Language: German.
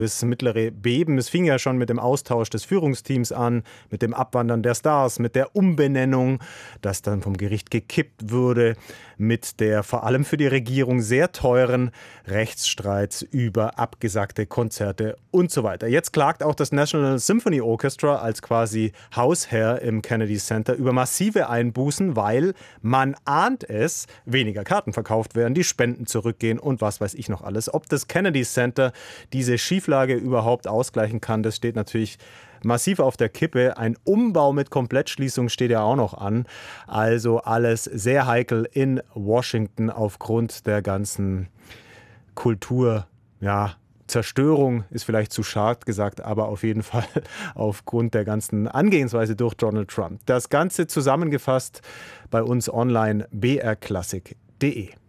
Das mittlere Beben. Es fing ja schon mit dem Austausch des Führungsteams an, mit dem Abwandern der Stars, mit der Umbenennung, das dann vom Gericht gekippt wurde, mit der vor allem für die Regierung sehr teuren Rechtsstreits über abgesagte Konzerte und so weiter. Jetzt klagt auch das National Symphony Orchestra als quasi Hausherr im Kennedy Center über massive Einbußen, weil man ahnt es, weniger Karten verkauft werden, die Spenden zurückgehen und was weiß ich noch alles. Ob das Kennedy Center diese Schieflage überhaupt ausgleichen kann, das steht natürlich massiv auf der Kippe. Ein Umbau mit Komplettschließung steht ja auch noch an. Also alles sehr heikel in Washington aufgrund der ganzen Kultur, ja, Zerstörung ist vielleicht zu schad gesagt, aber auf jeden Fall aufgrund der ganzen Angehensweise durch Donald Trump. Das Ganze zusammengefasst bei uns online brklassik.de.